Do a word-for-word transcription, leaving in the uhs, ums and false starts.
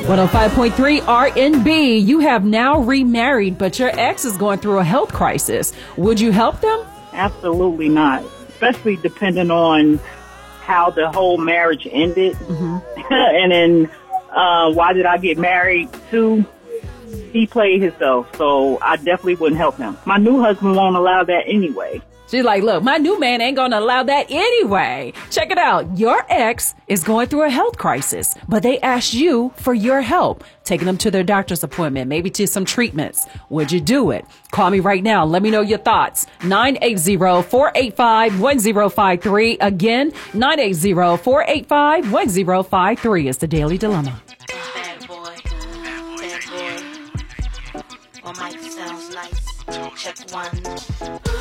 one oh five point three R and B. You have now remarried, but your ex is going through a health crisis. Would you help them? Absolutely not, especially depending on how the whole marriage ended. Mm-hmm. And then uh, why did I get married to? He played himself, so I definitely wouldn't help him. My new husband won't allow that anyway. She's like, look, my new man ain't going to allow that anyway. Check it out. Your ex is going through a health crisis, but they asked you for your help, taking them to their doctor's appointment, maybe to some treatments. Would you do it? Call me right now. Let me know your thoughts. nine eight zero, four eight five, one zero five three. Again, nine eight zero, four eight five, one zero five three is the Daily Dilemma. Bad boy, bad boy. Oh, Mike sounds nice. Check one.